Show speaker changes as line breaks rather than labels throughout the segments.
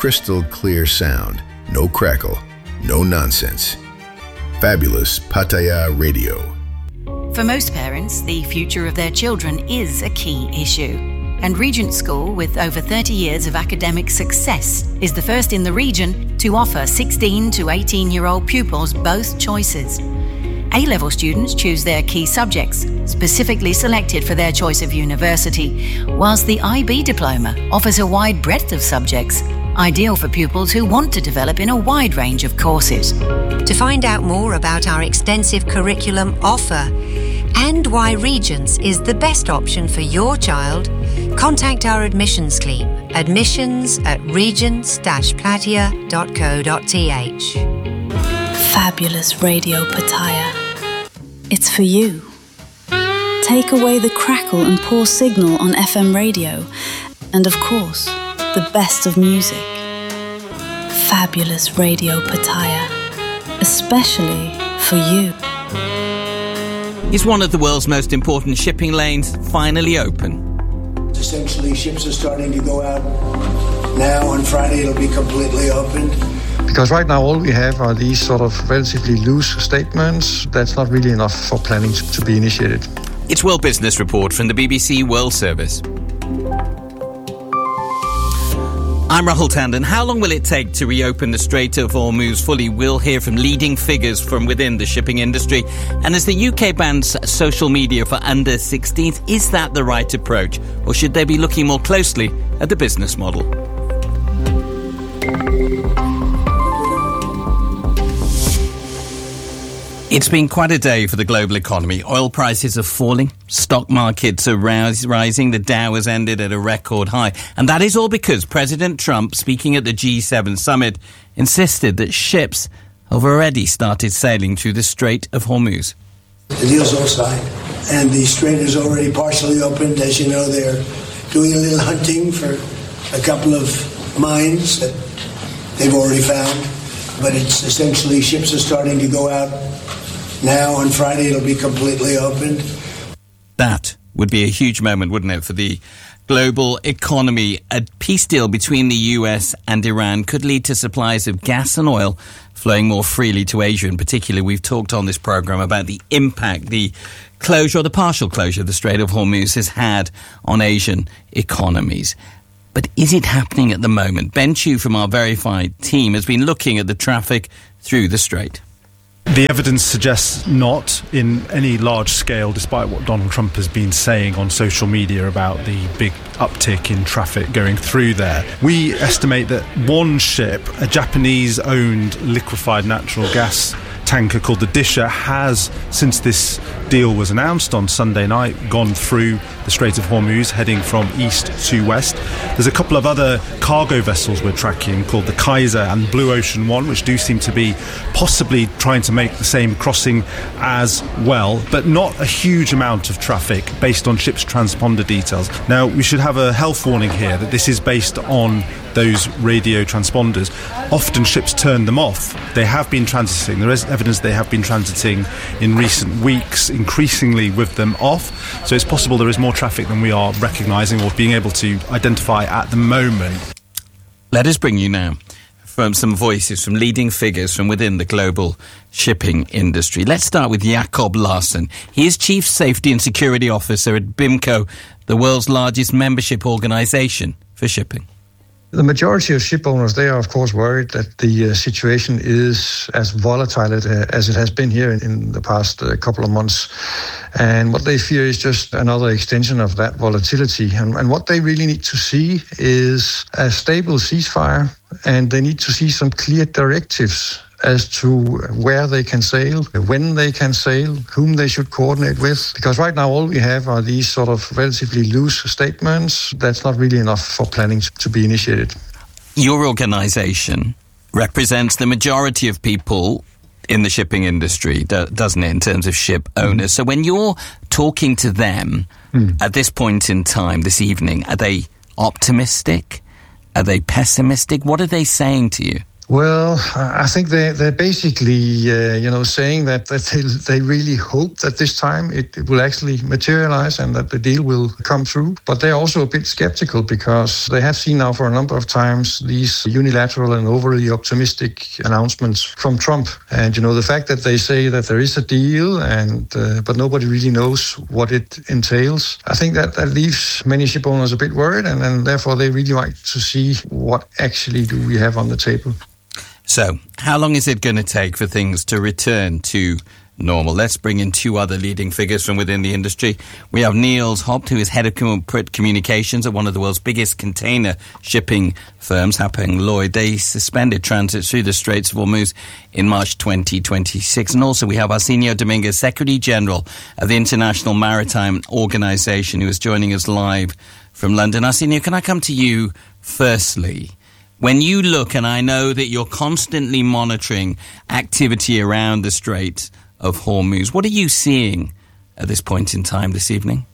crystal clear sound. No crackle, no nonsense. Fabulous Pattaya Radio.
For most parents, the future of their children is a key issue. And Regent School, with over 30 years of academic success, is the first in the region to offer 16 to 18-year-old pupils both choices. A-level students choose their key subjects, specifically selected for their choice of university, whilst the IB diploma offers a wide breadth of subjects, ideal for pupils who want to develop in a wide range of courses.
To find out more about our extensive curriculum offer and why Regents is the best option for your child, contact our admissions team. admissions@regents-platia.co.th.
Fabulous Radio Pattaya. It's for you. Take away the crackle and poor signal on FM radio, and of course, the best of music. Fabulous Radio Pattaya, especially for you.
Is one of the world's most important shipping lanes finally open?
Essentially, ships are starting to go out now. On Friday, it'll be completely opened.
Because right now all we have are these sort of relatively loose statements. That's not really enough for planning to be initiated.
It's World Business Report from the BBC World Service. I'm Rahul Tandon. How long will it take to reopen the Strait of Hormuz fully? We'll hear from leading figures from within the shipping industry. And as the UK bans social media for under 16s, is that the right approach? Or should they be looking more closely at the business model? It's been quite a day for the global economy. Oil prices are falling, stock markets are rising, the Dow has ended at a record high. And that is all because President Trump, speaking at the G7 summit, insisted that ships have already started sailing through the Strait of Hormuz.
The deal's all signed, and the strait is already partially opened. As you know, they're doing a little hunting for a couple of mines that they've already found. But it's essentially ships are starting to go out now. On Friday, it'll be completely opened.
That would be a huge moment, wouldn't it, for the global economy? A peace deal between the US and Iran could lead to supplies of gas and oil flowing more freely to Asia. In particular, we've talked on this programme about the impact the closure or the partial closure of the Strait of Hormuz has had on Asian economies. But is it happening at the moment? Ben Chu from our Verified team has been looking at the traffic through the strait.
The evidence suggests not in any large scale, despite what Donald Trump has been saying on social media about the big uptick in traffic going through there. We estimate that one ship, a Japanese-owned liquefied natural gas tanker called the Disher, has, since this deal was announced on Sunday night, gone through the Strait of Hormuz, heading from east to west. There's a couple of other cargo vessels we're tracking called the Kaiser and Blue Ocean One, which do seem to be possibly trying to make the same crossing as well, but not a huge amount of traffic based on ships' transponder details. Now, we should have a health warning here that this is based on those radio transponders. Often ships turn them off. They have been transiting. There is evidence they have been transiting in recent weeks, increasingly with them off. So it's possible there is more traffic than we are recognising or being able to identify at the moment.
Let us bring you now from some voices from leading figures from within the global shipping industry. Let's start with Jakob Larsen. He is Chief Safety and Security Officer at BIMCO, the world's largest membership organisation for shipping.
The majority of ship owners, they are of course worried that the situation is as volatile as it has been here in the past couple of months. And what they fear is just another extension of that volatility. And what they really need to see is a stable ceasefire, and they need to see some clear directives as to where they can sail, when they can sail, whom they should coordinate with. Because right now all we have are these sort of relatively loose statements. That's not really enough for planning to be initiated.
Your organisation represents the majority of people in the shipping industry, doesn't it, in terms of ship owners? So when you're talking to them at this point in time, this evening, are they optimistic? Are they pessimistic? What are they saying to you?
Well, I think they're basically, saying that they really hope that this time it will actually materialize and that the deal will come through. But they're also a bit skeptical because they have seen now for a number of times these unilateral and overly optimistic announcements from Trump. And, the fact that they say that there is a deal but nobody really knows what it entails, I think that leaves many ship owners a bit worried, and therefore they really like to see what actually do we have on the table.
So, how long is it going to take for things to return to normal? Let's bring in two other leading figures from within the industry. We have Niels Haupt, who is head of corporate communications at one of the world's biggest container shipping firms, Hapag-Lloyd. They suspended transit through the Straits of Hormuz in March 2026. And also we have Arsenio Dominguez, Secretary General of the International Maritime Organization, who is joining us live from London. Arsenio, can I come to you firstly? When you look, and I know that you're constantly monitoring activity around the Strait of Hormuz, what are you seeing at this point in time this evening?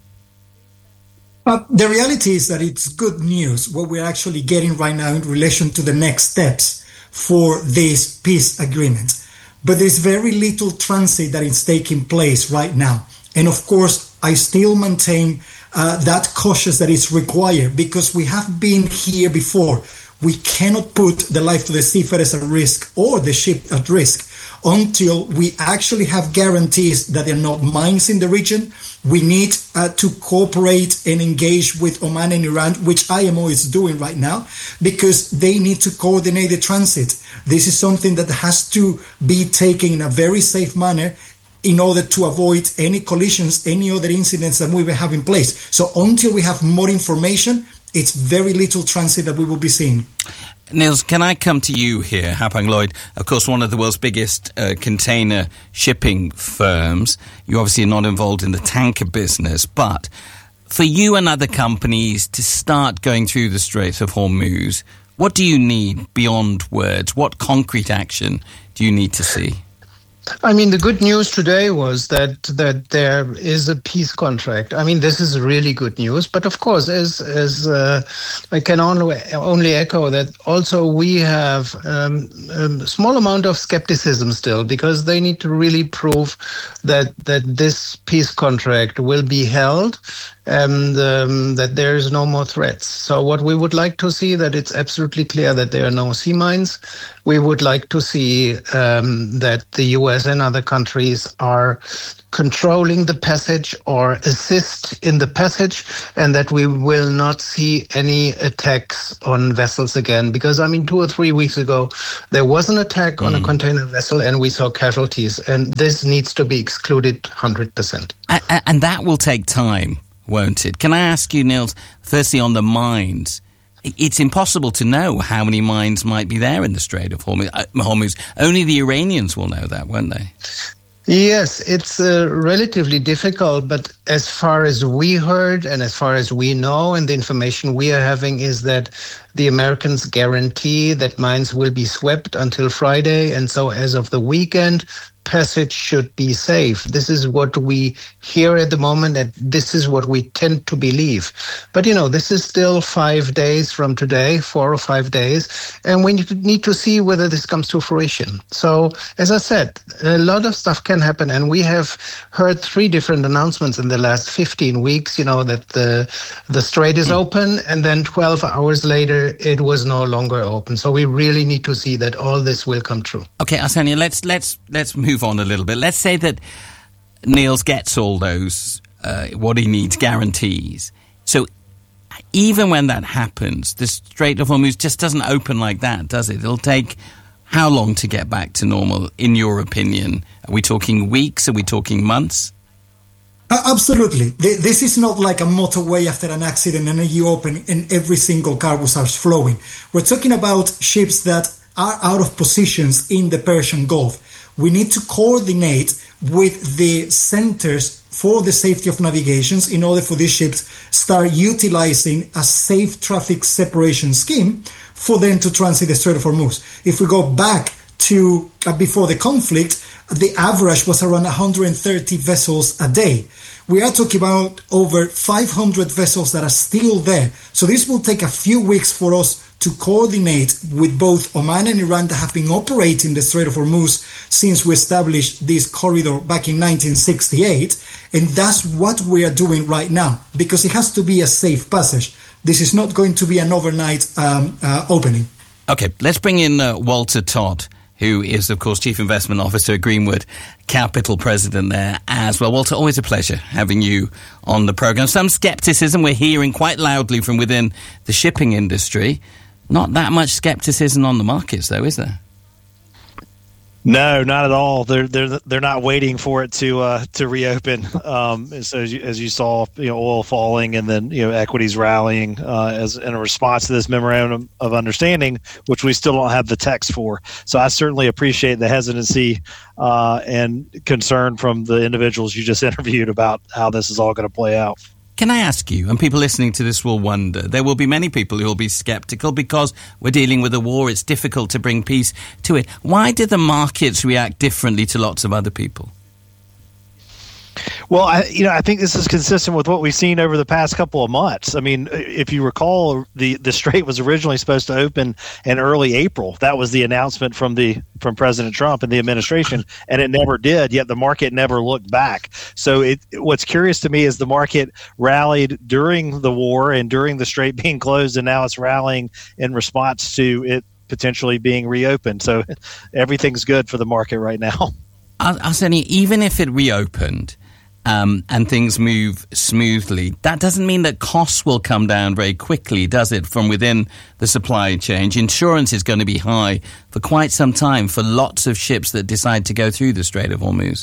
The reality is that it's good news, what we're actually getting right now in relation to the next steps for this peace agreement. But there's very little transit that is taking place right now. And of course, I still maintain that cautious that is required because we have been here before. We cannot put the life of the seafarers at risk or the ship at risk until we actually have guarantees that there are not mines in the region. We need to cooperate and engage with Oman and Iran, which IMO is doing right now, because they need to coordinate the transit. This is something that has to be taken in a very safe manner in order to avoid any collisions, any other incidents that we will have in place. So until we have more information, it's very little transit that we will be seeing.
Niels, can I come to you here? Hapag-Lloyd, of course, one of the world's biggest container shipping firms. You're obviously not involved in the tanker business, but for you and other companies to start going through the Strait of Hormuz, what do you need beyond words? What concrete action do you need to see?
I mean, the good news today was that there is a peace contract. I mean, this is really good news. But of course, as I can only echo that also we have a small amount of skepticism still, because they need to really prove that this peace contract will be held and that there is no more threats. So what we would like to see, that it's absolutely clear that there are no sea mines. We would like to see that the US and other countries are controlling the passage or assist in the passage, and that we will not see any attacks on vessels again. Because, I mean, 2 or 3 weeks ago, there was an attack on a container vessel and we saw casualties, and this needs to be excluded 100%.
And that will take time, won't it? Can I ask you, Niels, firstly on the mines? It's impossible to know how many mines might be there in the Strait of Hormuz. Only the Iranians will know that, won't they?
Yes, it's relatively difficult, but as far as we heard and as far as we know and the information we are having is that the Americans guarantee that mines will be swept until Friday, and so as of the weekend, passage should be safe. This is what we hear at the moment, and this is what we tend to believe. But, you know, this is still 5 days from today, 4 or 5 days, and we need to see whether this comes to fruition. So, as I said, a lot of stuff can happen, and we have heard 3 different announcements in the last 15 weeks, you know, that the strait is open, and then 12 hours later, it was no longer open. So we really need to see that all this will come true.
Okay, Arsenio, let's move on a little bit. Let's say that Niels gets all those, what he needs, guarantees. So even when that happens, the Strait of Hormuz just doesn't open like that, does it? It'll take how long to get back to normal, in your opinion? Are we talking weeks? Are we talking months?
Absolutely. This is not like a motorway after an accident and you open and every single cargo starts flowing. We're talking about ships that are out of positions in the Persian Gulf. We need to coordinate with the centers for the safety of navigations in order for these ships start utilizing a safe traffic separation scheme for them to transit the Strait of Hormuz. If we go back to before the conflict, the average was around 130 vessels a day. we are talking about over 500 vessels that are still there. So this will take a few weeks for us to coordinate with both Oman and Iran that have been operating the Strait of Hormuz since we established this corridor back in 1968. And that's what we are doing right now, because it has to be a safe passage. This is not going to be an overnight opening.
Okay, let's bring in Walter Todd, who is, of course, Chief Investment Officer at Greenwood Capital, President there as well. Walter, always a pleasure having you on the programme. Some scepticism we're hearing quite loudly from within the shipping industry. Not that much scepticism on the markets, though, is there?
No, not at all. They're not waiting for it to reopen. So as you saw, oil falling and then equities rallying as in a response to this memorandum of understanding, which we still don't have the text for. So I certainly appreciate the hesitancy and concern from the individuals you just interviewed about how this is all going to play out.
Can I ask you, and people listening to this will wonder, there will be many people who will be sceptical because we're dealing with a war, it's difficult to bring peace to it. Why do the markets react differently to lots of other people?
Well, I think this is consistent with what we've seen over the past couple of months. I mean, if you recall, the strait was originally supposed to open in early April. That was the announcement from President Trump and the administration, and it never did. Yet the market never looked back. So what's curious to me is the market rallied during the war and during the strait being closed, and now it's rallying in response to it potentially being reopened. So everything's good for the market right now.
Arseny, even if it reopened and things move smoothly, that doesn't mean that costs will come down very quickly, does it, from within the supply chain? Insurance is going to be high for quite some time for lots of ships that decide to go through the Strait of Hormuz.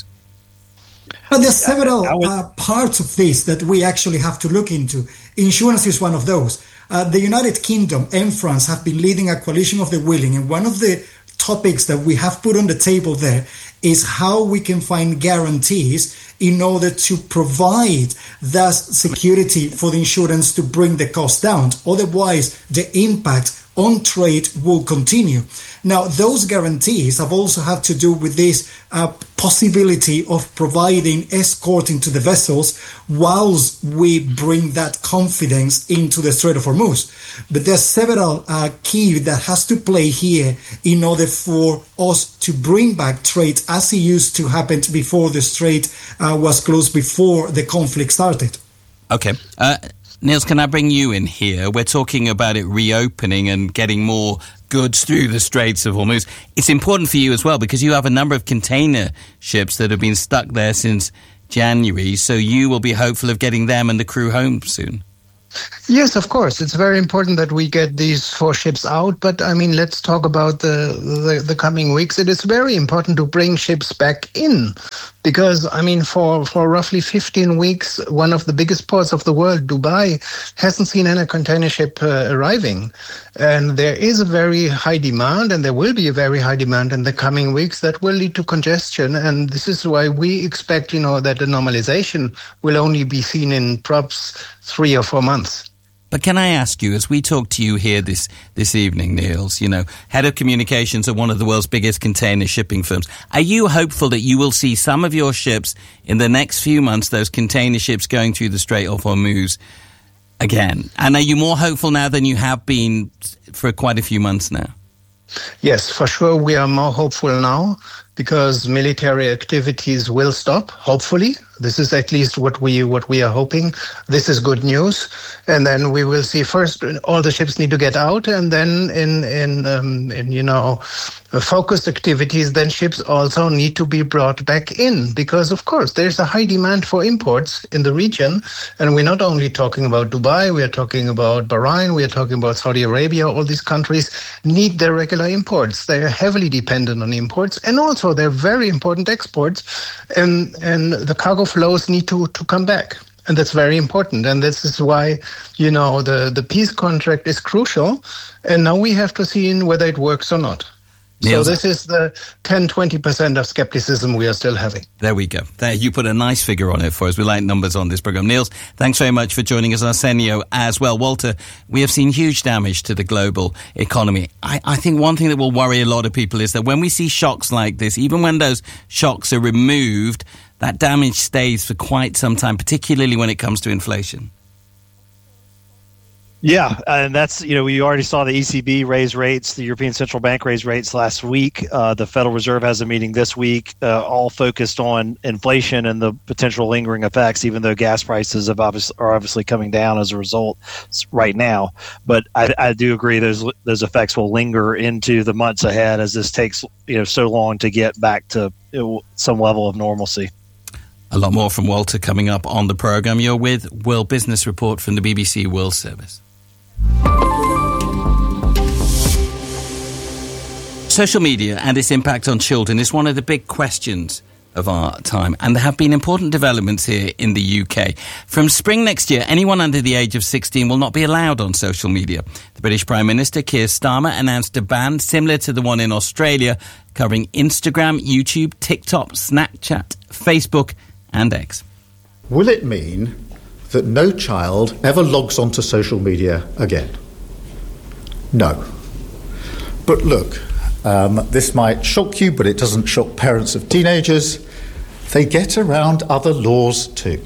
But there's several parts of this that we actually have to look into. Insurance is one of those. The United Kingdom and France have been leading a coalition of the willing, and one of the topics that we have put on the table there is how we can find guarantees in order to provide that security for the insurance to bring the cost down. Otherwise, the impact on trade will continue. Now, those guarantees have also had to do with this possibility of providing escorting to the vessels whilst we bring that confidence into the Strait of Hormuz. But there's several key that has to play here in order for us to bring back trade as it used to happen before the strait was closed, before the conflict started.
Okay. Niels, can I bring you in here? We're talking about it reopening and getting more goods through the Straits of Hormuz. It's important for you as well because you have a number of container ships that have been stuck there since January, so you will be hopeful of getting them and the crew home soon.
Yes, of course. It's very important that we get these 4 ships out. But, I mean, let's talk about the coming weeks. It is very important to bring ships back in because, I mean, for roughly 15 weeks, one of the biggest ports of the world, Dubai, hasn't seen any container ship arriving. And there is a very high demand, and there will be a very high demand in the coming weeks that will lead to congestion. And this is why we expect, that the normalization will only be seen in perhaps 3 or 4 months.
But can I ask you, as we talk to you here this evening, Niels, head of communications at one of the world's biggest container shipping firms, are you hopeful that you will see some of your ships in the next few months, those container ships going through the Strait of Hormuz again? And are you more hopeful now than you have been for quite a few months now?
Yes, for sure we are more hopeful now because military activities will stop, hopefully. This is at least what we are hoping. This is good news. And then we will see first all the ships need to get out, and then in focused activities, then ships also need to be brought back in because, of course, there's a high demand for imports in the region. And we're not only talking about Dubai, we are talking about Bahrain, we are talking about Saudi Arabia. All these countries need their regular imports. They are heavily dependent on imports, and also they're very important exports. And the cargo flows need to come back. And that's very important. And this is why, the peace contract is crucial. And now we have to see whether it works or not. So this is the 10-20% of skepticism we are still having.
There we go. There, you put a nice figure on it for us. We like numbers on this program. Niels, thanks very much for joining us. Arsenio as well. Walter, we have seen huge damage to the global economy. I think one thing that will worry a lot of people is that when we see shocks like this, even when those shocks are removed, that damage stays for quite some time, particularly when it comes to inflation.
Yeah, and that's, we already saw the ECB raise rates, the European Central Bank raised rates last week. The Federal Reserve has a meeting this week, all focused on inflation and the potential lingering effects, even though gas prices are obviously coming down as a result right now. But I do agree those effects will linger into the months ahead as this takes so long to get back to some level of normalcy.
A lot more from Walter coming up on the program. You're with World Business Report from the BBC World Service. Social media and its impact on children is one of the big questions of our time, and there have been important developments here in the UK. From spring next year, anyone under the age of 16 will not be allowed on social media. The British Prime Minister, Keir Starmer, announced a ban similar to the one in Australia, covering Instagram, YouTube, TikTok, Snapchat, Facebook and X.
Will it mean that no child ever logs onto social media again? No. But look, this might shock you, but it doesn't shock parents of teenagers. They get around other laws too.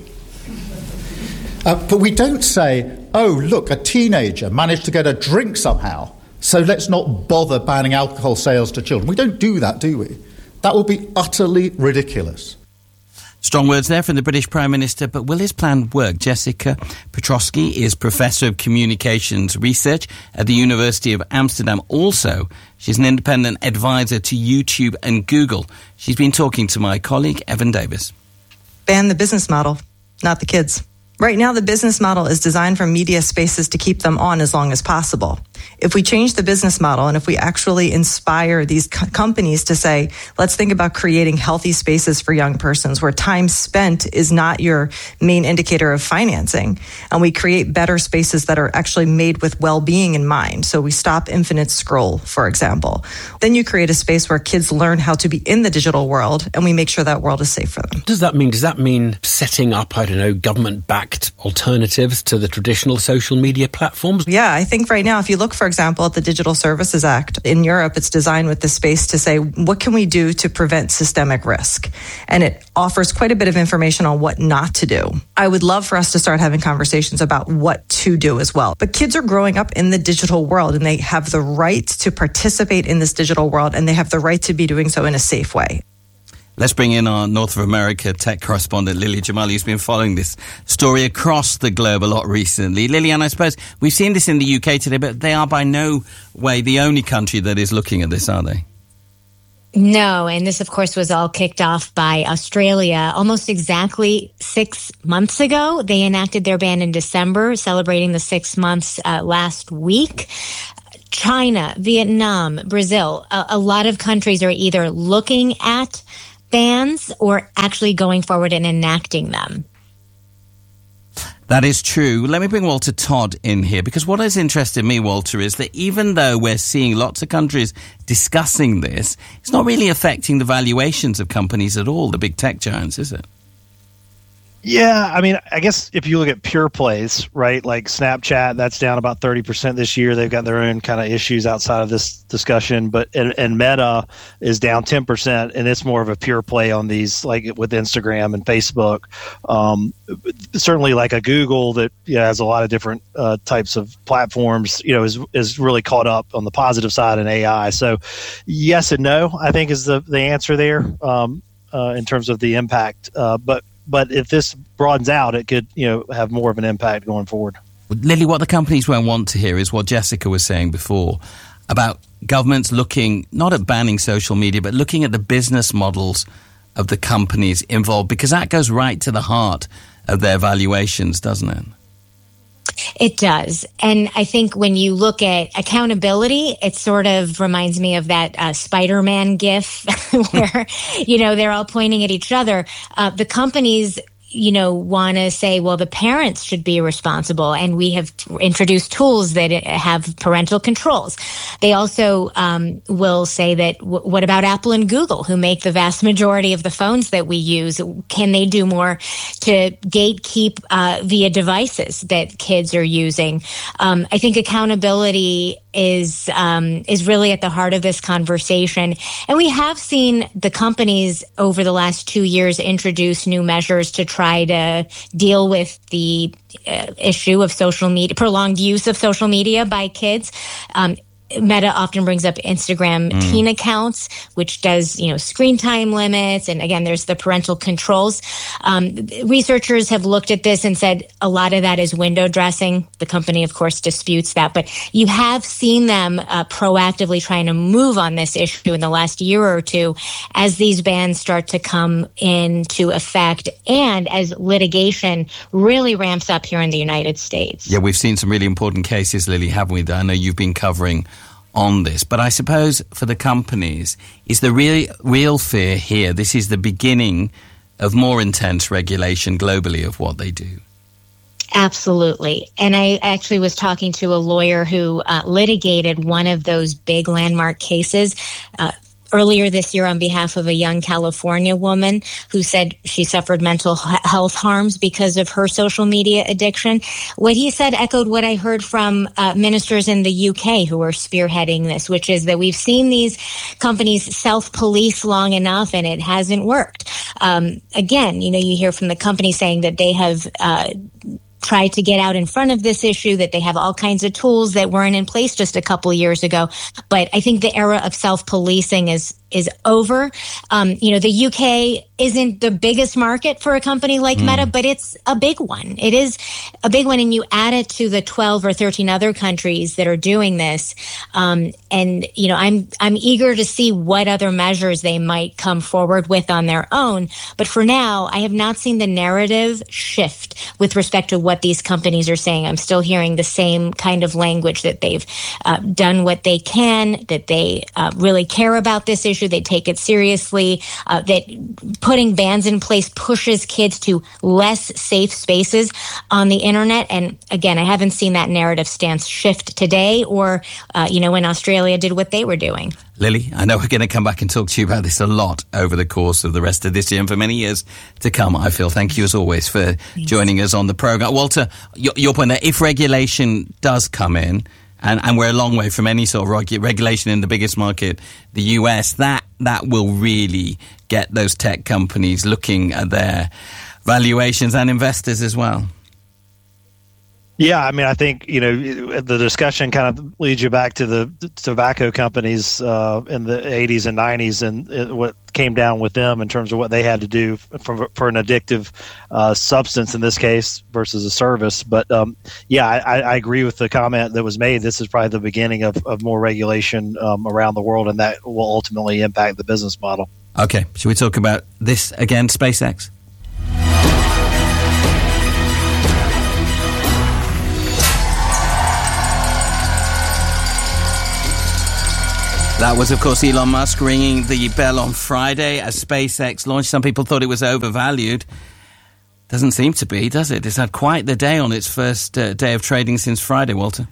But we don't say, oh, look, a teenager managed to get a drink somehow, so let's not bother banning alcohol sales to children. We don't do that, do we? That would be utterly ridiculous.
Strong words there from the British Prime Minister, but will his plan work? Jessica Piotrowski is Professor of Communications Research at the University of Amsterdam. Also, she's an independent advisor to YouTube and Google. She's been talking to my colleague, Evan Davis.
Ban the business model, not the kids. Right now, the business model is designed for media spaces to keep them on as long as possible. If we change the business model and if we actually inspire these companies to say, let's think about creating healthy spaces for young persons where time spent is not your main indicator of financing, and we create better spaces that are actually made with well-being in mind. So we stop infinite scroll, for example. Then you create a space where kids learn how to be in the digital world, and we make sure that world is safe for them.
Does that mean setting up, government-backed alternatives to the traditional social media platforms?
Yeah, I think right now, if you look, for example, at the Digital Services Act in Europe, it's designed with the space to say, what can we do to prevent systemic risk? And it offers quite a bit of information on what not to do. I would love for us to start having conversations about what to do as well. But kids are growing up in the digital world, and they have the right to participate in this digital world, and they have the right to be doing so in a safe way.
Let's bring in our North of America tech correspondent, Lily Jamali, who's been following this story across the globe a lot recently. Lillian, I suppose we've seen this in the UK today, but they are by no way the only country that is looking at this, are they?
No, and this, of course, was all kicked off by Australia almost exactly 6 months ago. They enacted their ban in December, celebrating the 6 months last week. China, Vietnam, Brazil, a lot of countries are either looking at bans or actually going forward and enacting them.
That is true. Let me bring Walter Todd in here, because what has interested me, Walter, is that even though we're seeing lots of countries discussing this, it's not really affecting the valuations of companies at all, the big tech giants, is it?
Yeah, I guess if you look at pure plays, right, like Snapchat, that's down about 30% this year. They've got their own kind of issues outside of this discussion, but and Meta is down 10%, and it's more of a pure play on these, like with Instagram and Facebook. Certainly, like a Google that has a lot of different types of platforms, is really caught up on the positive side in AI. So, yes and no, I think is the answer there in terms of the impact, But if this broadens out, it could, have more of an impact going forward.
Lily, what the companies won't want to hear is what Jessica was saying before about governments looking not at banning social media, but looking at the business models of the companies involved, because that goes right to the heart of their valuations, doesn't it?
It does. And I think when you look at accountability, it sort of reminds me of that Spider-Man gif where, they're all pointing at each other. The companies, want to say, well, the parents should be responsible, and we have introduced tools that have parental controls. They also will say that, what about Apple and Google, who make the vast majority of the phones that we use? Can they do more to gatekeep via devices that kids are using? I think accountability is really at the heart of this conversation. And we have seen the companies over the last 2 years introduce new measures to try to deal with the issue of social media, prolonged use of social media by kids. Meta often brings up Instagram teen accounts, which does, screen time limits. And again, there's the parental controls. Researchers have looked at this and said a lot of that is window dressing. The company, of course, disputes that. But you have seen them proactively trying to move on this issue in the last year or two as these bans start to come into effect and as litigation really ramps up here in the United States.
Yeah, we've seen some really important cases, Lily, haven't we, that I know you've been covering on this. But I suppose for the companies, is the real fear here, this is the beginning of more intense regulation globally of what they do?
Absolutely. And I actually was talking to a lawyer who litigated one of those big landmark cases earlier this year on behalf of a young California woman who said she suffered mental health harms because of her social media addiction. What he said echoed what I heard from ministers in the UK who are spearheading this, which is that we've seen these companies self-police long enough and it hasn't worked. Again, you hear from the company saying that they have tried to get out in front of this issue, that they have all kinds of tools that weren't in place just a couple years ago. But I think the era of self-policing is over. The UK isn't the biggest market for a company like Meta, but it's a big one. It is a big one, and you add it to the 12 or 13 other countries that are doing this. I'm eager to see what other measures they might come forward with on their own. But for now, I have not seen the narrative shift with respect to what these companies are saying. I'm still hearing the same kind of language that they've done what they can, that they really care about this issue. They take it seriously, that putting bans in place pushes kids to less safe spaces on the internet. And again, I haven't seen that narrative stance shift today or, when Australia did what they were doing.
Lily, I know we're going to come back and talk to you about this a lot over the course of the rest of this year and for many years to come. I feel thank you as always for joining us on the programme. Walter, your point that if regulation does come in, and we're a long way from any sort of regulation in the biggest market, the US, that will really get those tech companies looking at their valuations and investors as well.
Yeah, I think, the discussion kind of leads you back to the tobacco companies in the 80s and 90s and what came down with them in terms of what they had to do for an addictive substance in this case versus a service. But I agree with the comment that was made. This is probably the beginning of more regulation around the world, and that will ultimately impact the business model.
Okay, should we talk about this again, SpaceX? That was, of course, Elon Musk ringing the bell on Friday as SpaceX launched. Some people thought it was overvalued. Doesn't seem to be, does it? It's had quite the day on its first day of trading since Friday, Walter.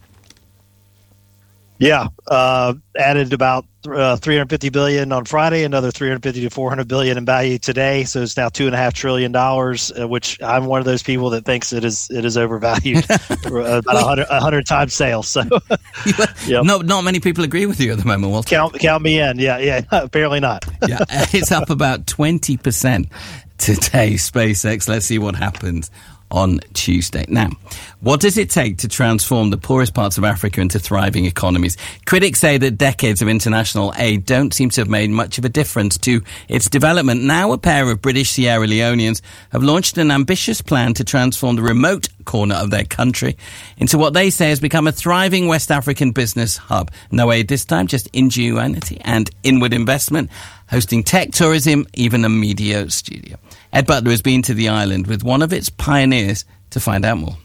Yeah, added about $350 billion on Friday, another $350 to $400 billion in value today. So it's now $2.5 trillion, which I'm one of those people that thinks it is overvalued, about 100 times sales. So, yep.
Not many people agree with you at the moment, Walter.
Count me in. Yeah, apparently not.
Yeah, it's up about 20% today, SpaceX. Let's see what happens on Tuesday. Now, what does it take to transform the poorest parts of Africa into thriving economies? Critics say that decades of international aid don't seem to have made much of a difference to its development. Now, a pair of British Sierra Leoneans have launched an ambitious plan to transform the remote corner of their country into what they say has become a thriving West African business hub. No aid this time, just ingenuity and inward investment, hosting tech tourism, even a media studio. Ed Butler has been to the island with one of its pioneers to find out more.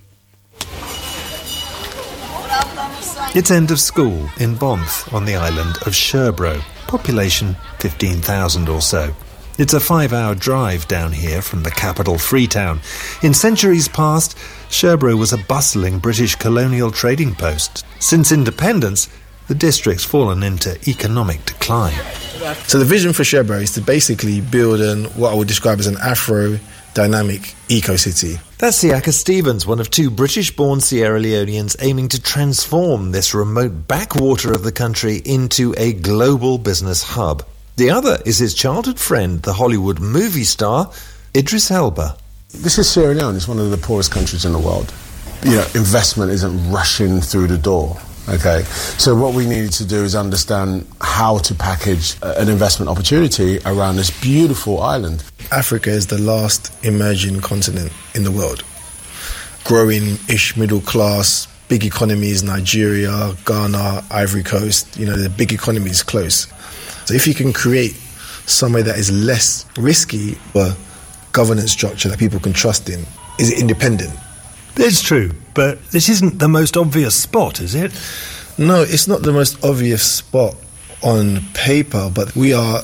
It's end of school in Bonth on the island of Sherbro, population 15,000 or so. It's a 5-hour drive down here from the capital, Freetown. In centuries past, Sherbro was a bustling British colonial trading post. Since independence, the district's fallen into economic decline.
So the vision for Sherbro is to basically build what I would describe as an Afro-dynamic eco-city.
That's Siaka Stevens, one of 2 British-born Sierra Leoneans aiming to transform this remote backwater of the country into a global business hub. The other is his childhood friend, the Hollywood movie star, Idris Elba.
This is Sierra Leone. It's one of the poorest countries in the world. Investment isn't rushing through the door. Okay, so what we needed to do is understand how to package an investment opportunity around this beautiful island.
Africa is the last emerging continent in the world. Growing-ish middle class, big economies, Nigeria, Ghana, Ivory Coast, the big economy is close. So if you can create somewhere that is less risky, a governance structure that people can trust in, is it independent?
It's true, but this isn't the most obvious spot, is it?
No, it's not the most obvious spot on paper, but we are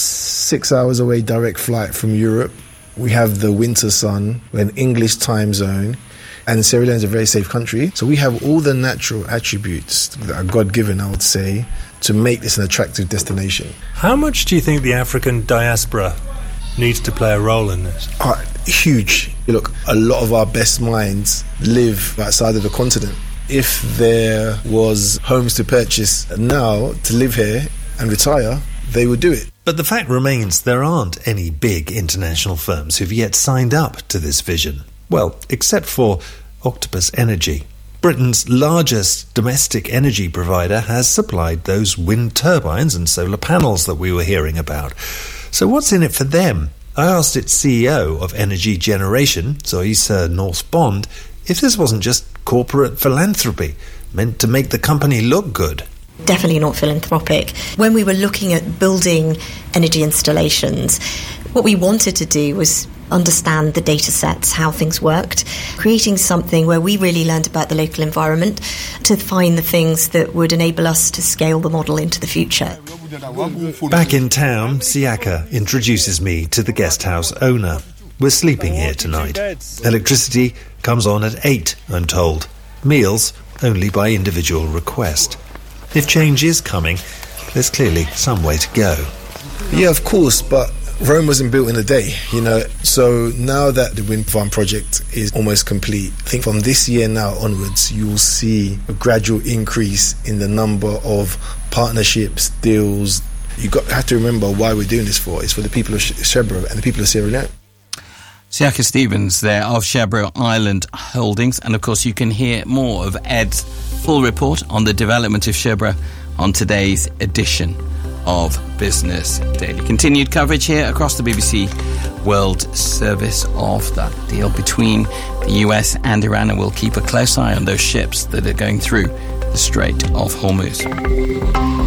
6 hours away direct flight from Europe. We have the winter sun, we're an English time zone, and Sierra Leone is a very safe country. So we have all the natural attributes that are God-given, I would say, to make this an attractive destination.
How much do you think the African diaspora needs to play a role in this?
Huge. Look, a lot of our best minds live outside of the continent. If there was homes to purchase now to live here and retire, they would do it.
But the fact remains there aren't any big international firms who've yet signed up to this vision. Well, except for Octopus Energy. Britain's largest domestic energy provider has supplied those wind turbines and solar panels that we were hearing about. So what's in it for them? I asked its CEO of Energy Generation, Zoisa North Bond, if this wasn't just corporate philanthropy meant to make the company look good.
Definitely not philanthropic. When we were looking at building energy installations, what we wanted to do was understand the data sets, how things worked, creating something where we really learned about the local environment to find the things that would enable us to scale the model into the future.
Back in town, Siaka introduces me to the guest house owner. We're sleeping here tonight. Electricity comes on at 8, I'm told. Meals only by individual request. If change is coming, there's clearly some way to go.
Yeah, of course, but Rome wasn't built in a day, So now that the wind farm project is almost complete, I think from this year now onwards, you will see a gradual increase in the number of partnerships, deals. You have to remember why we're doing this for. It's for the people of Sherbro and the people of Sierra Leone.
Siaka Stevens there of Sherbro Island Holdings. And of course you can hear more of Ed's full report on the development of Sherbro on today's edition of Business Daily. Continued coverage here across the BBC World Service of that deal between the US and Iran, and we'll keep a close eye on those ships that are going through the Strait of Hormuz.